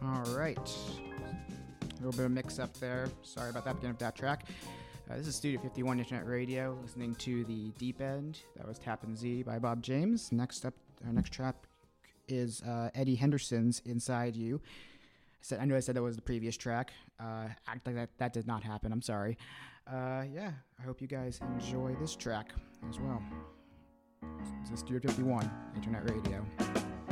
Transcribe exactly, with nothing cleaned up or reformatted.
All right. A little bit of mix up there. Sorry about that, beginning of that track. Uh, this is Studio fifty-one Internet Radio, listening to the Deep End. That was Tappin' Z by Bob James. Next up, our next track is uh, Eddie Henderson's Inside You. I said, I know I said that was the previous track. Uh, act like that, that did not happen. I'm sorry. Uh, yeah, I hope you guys enjoy this track as well. This is Studio fifty-one Internet Radio.